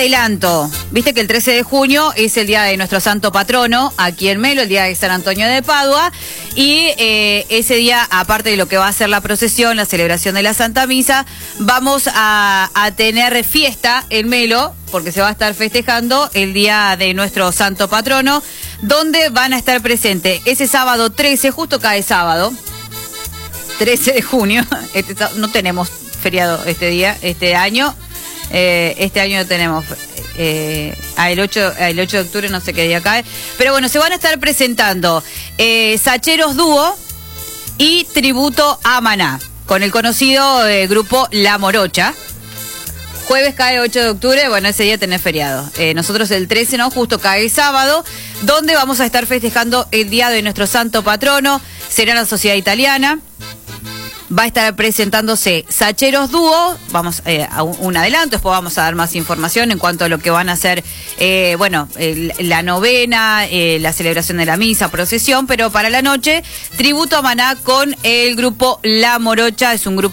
adelanto. Viste que el 13 de junio es el día de nuestro santo patrono, aquí en Melo, el día de San Antonio de Padua. Y ese día, aparte de lo que va a ser la procesión, la celebración de la Santa Misa, vamos a tener fiesta en Melo, porque se va a estar festejando el día de nuestro santo patrono, donde van a estar presentes ese sábado 13, justo cae sábado, 13 de junio. No tenemos feriado este día, este año. Este año no tenemos. El 8 de octubre no sé qué día cae. Pero bueno, se van a estar presentando Sacheros Dúo y Tributo a Maná, con el conocido grupo La Morocha. Jueves cae 8 de octubre, bueno, ese día tenés feriado. Nosotros el 13, ¿no? Justo cae sábado, donde vamos a estar festejando el día de nuestro santo patrono. Será la Sociedad Italiana. Va a estar presentándose Sacheros Dúo, vamos a un adelanto, después vamos a dar más información en cuanto a lo que van a hacer, la novena, la celebración de la misa, procesión, pero para la noche, Tributo a Maná con el grupo La Morocha, es un grupo